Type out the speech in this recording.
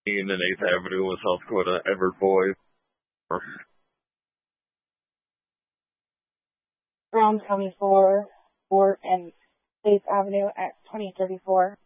and 8th Avenue in South Dakota, Everett Boyd. Brown County 4, 4th and 8th Avenue at 2034.